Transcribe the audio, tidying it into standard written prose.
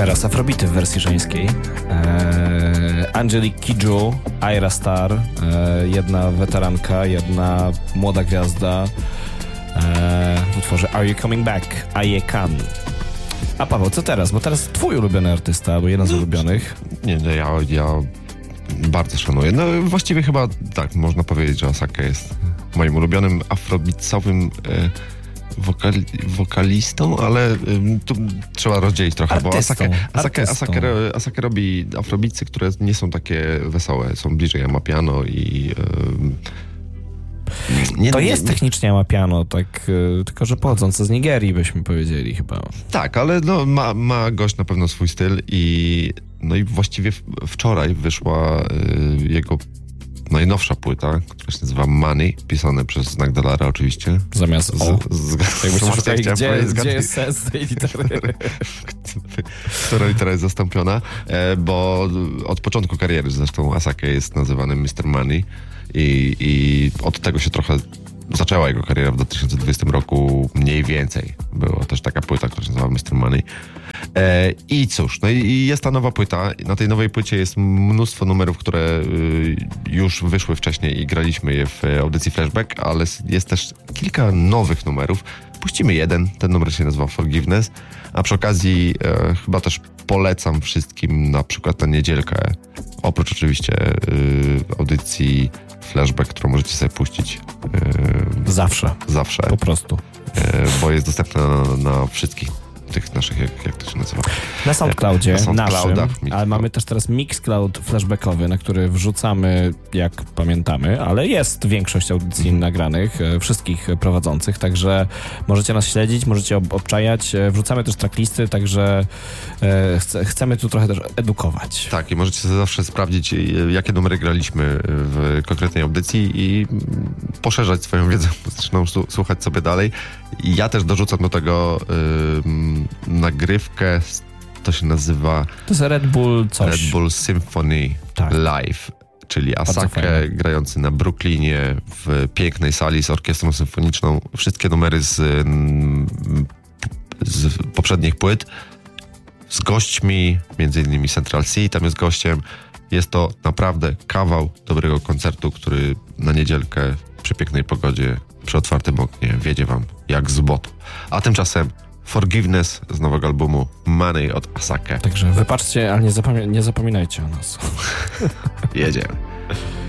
Teraz afrobity w wersji żeńskiej. Angelique Kidjo, Ayra Starr, jedna weteranka, jedna młoda gwiazda w utworze Are You Coming Back? Aye Khan. A Paweł, co teraz? Bo teraz twój ulubiony artysta, albo jeden z ulubionych. Nie, ja bardzo szanuję. No właściwie chyba tak, można powiedzieć, że Asake jest moim ulubionym afrobeatsowym wokalistą, ale tu trzeba rozdzielić trochę, artystą, bo Asake robi afrobeatsy, które nie są takie wesołe, są bliżej Amapiano i to jest technicznie Amapiano, tak, tylko że pochodzące z Nigerii, byśmy powiedzieli chyba. Tak, ale no, ma gość na pewno swój styl i właściwie wczoraj wyszła jego najnowsza płyta, która się nazywa Money, pisane przez znak dolara oczywiście. Zamiast O. Gdzie jest sens tej litery? Która litera jest zastąpiona, bo od początku kariery zresztą Asake jest nazywany Mr. Money i od tego się trochę zaczęła jego kariera w 2020 roku mniej więcej. Była też taka płyta, która się nazywa Mr. Money. I cóż, no i jest ta nowa płyta. Na tej nowej płycie jest mnóstwo numerów, które już wyszły wcześniej i graliśmy je w audycji Flashback, ale jest też kilka nowych numerów. Puścimy jeden, ten numer się nazywa Forgiveness, a przy okazji chyba też polecam wszystkim na przykład na niedzielkę, oprócz oczywiście audycji Flashback, którą możecie sobie puścić. Zawsze. Po prostu. Bo jest dostępna na wszystkich tych naszych, jak to się nazywa? Na SoundCloudzie, naszym, ale mamy też teraz Mixcloud flashbackowy, na który wrzucamy, jak pamiętamy, ale jest większość audycji nagranych, wszystkich prowadzących, także możecie nas śledzić, możecie obczajać, wrzucamy też tracklisty, także chcemy tu trochę też edukować. Tak, i możecie sobie zawsze sprawdzić, jakie numery graliśmy w konkretnej audycji i poszerzać swoją wiedzę muzyczną, słuchać sobie dalej. I ja też dorzucam do tego nagrywkę, to się nazywa... To jest Red Bull coś. Red Bull Symphony Live, czyli Asake grający na Brooklynie w pięknej sali z orkiestrą symfoniczną. Wszystkie numery z poprzednich płyt, z gośćmi, między innymi Central C, tam jest gościem. Jest to naprawdę kawał dobrego koncertu, który na niedzielkę przy pięknej pogodzie, przy otwartym oknie wiedzie wam jak z botu. A tymczasem Forgiveness z nowego albumu Money od Asake. Także wybaczcie, ale nie zapominajcie o nas. Jedziemy.